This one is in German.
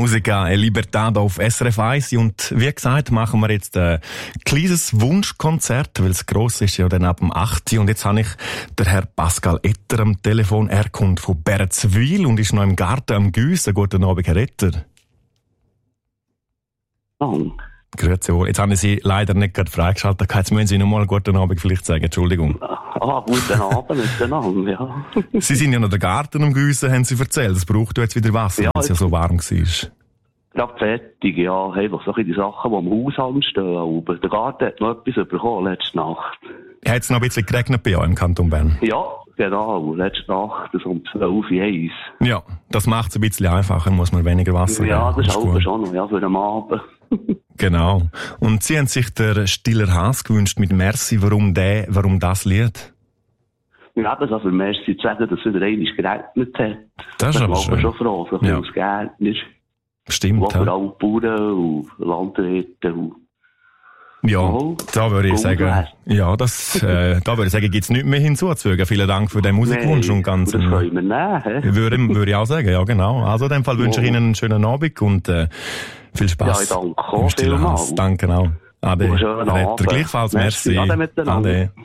Musica e Libertà auf SRF 1. Und wie gesagt, machen wir jetzt ein kleines Wunschkonzert, weil es gross ist ja dann ab dem 8. Und jetzt habe ich den Herr Pascal Etter am Telefon. Er kommt von Berzwil und ist noch im Garten am Güssen. Guten Abend, Herr Etter. Danke. Grüezi wohl. Jetzt haben Sie leider nicht gerade freigeschaltet. Jetzt müssen Sie noch mal einen guten Abend vielleicht sagen. Entschuldigung. Guten Abend miteinander, ja. Sie sind ja noch den Garten am Güssen, haben Sie erzählt. Es braucht jetzt wieder Wasser, weil es ja so warm war. Gerade fertig, ja. Einfach so die Sachen, die am Haushalt stehen. Der Garten hat noch etwas bekommen letzte Nacht. Hat es noch ein bisschen geregnet bei euch im Kanton Bern? Ja, genau. Letzte Nacht, das um 12:01. Ja, das macht es ein bisschen einfacher, muss man weniger Wasser Ja, haben. das ist auch schon noch, ja, für den Abend. Genau. Und Sie haben sich der Stiller Haas gewünscht mit Merci. Warum das Lied? Ja, das also Merci zu sagen, dass es wieder einmal geregnet hat. Das ist aber schön. Ich bin schon froh, so Ja. als Gärtner. Stimmt, Vor ja. allem Bauern und Landwirte und Ja, Oh, da würde ich gut sagen, wär's. ja, da würde ich sagen, gibt's nichts mehr hinzuzufügen. Vielen Dank für den Musikwunsch und ganz, das können wir nehmen, hä? würde ich auch sagen, ja, genau. Also, in dem Fall wünsche ich Ihnen einen schönen Abend und, viel Spaß. Ja, ich danke auch vielmals. Danke auch. Ade. Und einen schönen Retter. Abend. Gleichfalls, Merci. merci. Ade miteinander. Ade.